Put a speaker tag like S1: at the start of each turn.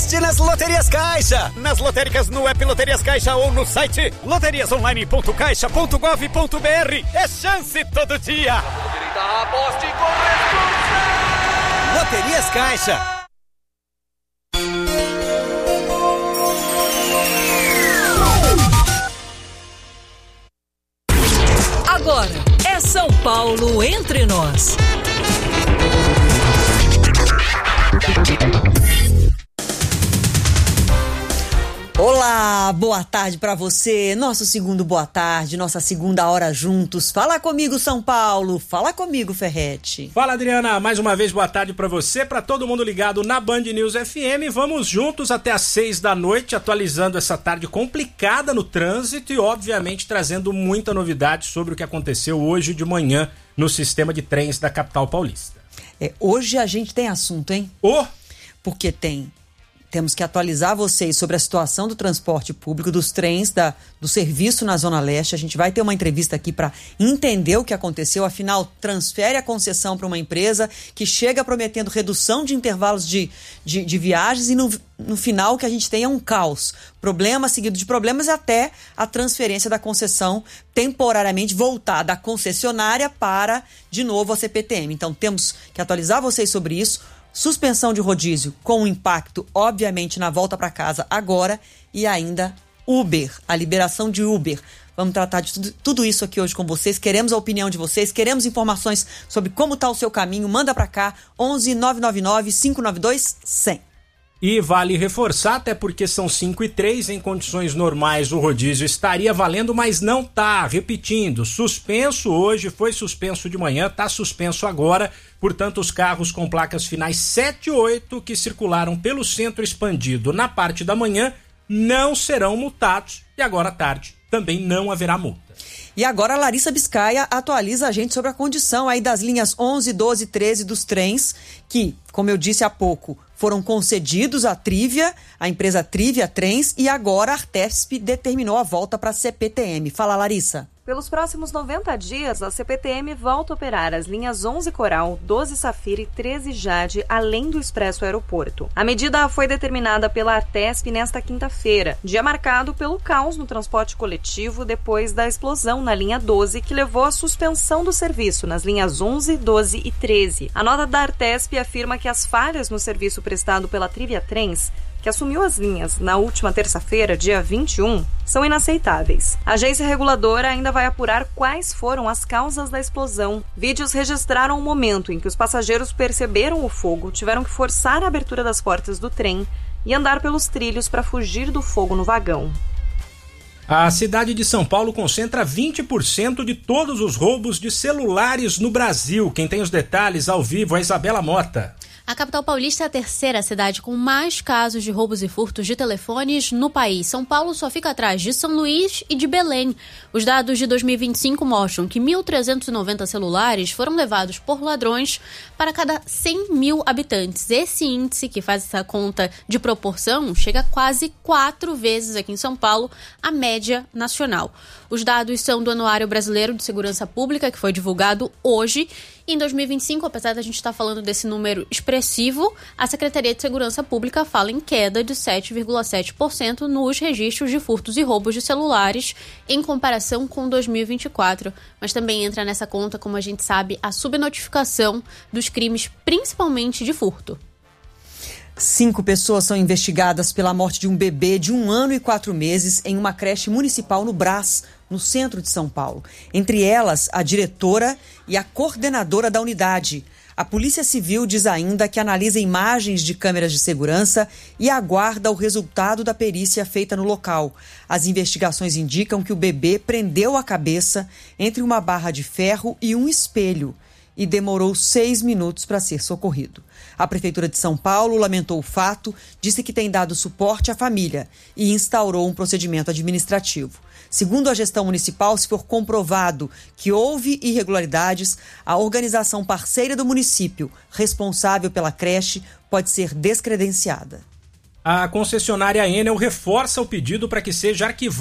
S1: Aposte nas Loterias Caixa. Nas lotéricas no app Loterias Caixa ou no site loteriasonline.caixa.gov.br. É chance todo dia.
S2: Aposte com responsabilidade.
S1: Loterias Caixa.
S3: Agora é São Paulo entre nós. Olá, boa tarde pra você, nosso segundo boa tarde, nossa segunda hora juntos. Fala comigo, São Paulo, fala comigo, Ferretti.
S4: Fala, Adriana, mais uma vez boa tarde pra você, pra todo mundo ligado na Band News FM. Vamos juntos até às 6 da noite, atualizando essa tarde complicada no trânsito e, obviamente, trazendo muita novidade sobre o que aconteceu hoje de manhã no sistema de trens da capital paulista.
S3: Hoje a gente tem assunto, hein? Porque temos que atualizar vocês sobre a situação do transporte público, dos trens, do serviço na Zona Leste. A gente vai ter uma entrevista aqui para entender o que aconteceu. Afinal, transfere a concessão para uma empresa que chega prometendo redução de intervalos de viagens e no final o que a gente tem é um caos. Problemas seguido de problemas e até a transferência da concessão temporariamente voltar da concessionária para, de novo, a CPTM. Então, temos que atualizar vocês sobre isso. Suspensão de rodízio com impacto, obviamente, na volta para casa agora e ainda Uber, a liberação de Uber. Vamos tratar de tudo isso aqui hoje com vocês. Queremos a opinião de vocês, queremos informações sobre como está o seu caminho. Manda para cá, 11 999 592 100.
S4: E vale reforçar, até porque são 5h03, em condições normais o rodízio estaria valendo, mas não tá. Repetindo, suspenso hoje, foi suspenso de manhã, tá suspenso agora. Portanto, os carros com placas finais 7 e 8 que circularam pelo centro expandido na parte da manhã não serão multados e agora à tarde também não haverá multa.
S3: E agora a Larissa Biscaia atualiza a gente sobre a condição aí das linhas 11, 12 e 13 dos trens que, como eu disse há pouco, foram concedidos à Trívia, a empresa Trívia Trens, e agora a Artesp determinou a volta para a CPTM. Fala, Larissa.
S5: Pelos próximos 90 dias, a CPTM volta a operar as linhas 11 Coral, 12 Safira e 13 Jade, além do Expresso Aeroporto. A medida foi determinada pela Artesp nesta quinta-feira, dia marcado pelo caos no transporte coletivo depois da explosão na linha 12, que levou à suspensão do serviço nas linhas 11, 12 e 13. A nota da Artesp afirma que as falhas no serviço prestado pela Trívia Trens, que assumiu as linhas na última terça-feira, dia 21, são inaceitáveis. A agência reguladora ainda vai apurar quais foram as causas da explosão. Vídeos registraram o momento em que os passageiros perceberam o fogo, tiveram que forçar a abertura das portas do trem e andar pelos trilhos para fugir do fogo no vagão.
S4: A cidade de São Paulo concentra 20% de todos os roubos de celulares no Brasil. Quem tem os detalhes ao vivo é a Isabela Mota.
S6: A capital paulista é a terceira cidade com mais casos de roubos e furtos de telefones no país. São Paulo só fica atrás de São Luís e de Belém. Os dados de 2025 mostram que 1.390 celulares foram levados por ladrões para cada 100 mil habitantes. Esse índice, que faz essa conta de proporção, chega a quase 4 vezes aqui em São Paulo a média nacional. Os dados são do Anuário Brasileiro de Segurança Pública, que foi divulgado hoje. Em 2025, apesar da gente estar falando desse número expressivo, a Secretaria de Segurança Pública fala em queda de 7,7% nos registros de furtos e roubos de celulares em comparação com 2024. Mas também entra nessa conta, como a gente sabe, a subnotificação dos crimes, principalmente de furto.
S3: 5 pessoas são investigadas pela morte de um bebê de 1 ano e 4 meses em uma creche municipal no Brás, no centro de São Paulo. Entre elas, a diretora e a coordenadora da unidade. A Polícia Civil diz ainda que analisa imagens de câmeras de segurança e aguarda o resultado da perícia feita no local. As investigações indicam que o bebê prendeu a cabeça entre uma barra de ferro e um espelho e demorou 6 minutos para ser socorrido. A Prefeitura de São Paulo lamentou o fato, disse que tem dado suporte à família e instaurou um procedimento administrativo. Segundo a gestão municipal, se for comprovado que houve irregularidades, a organização parceira do município, responsável pela creche, pode ser descredenciada.
S4: A concessionária Enel reforça o pedido para que seja arquivado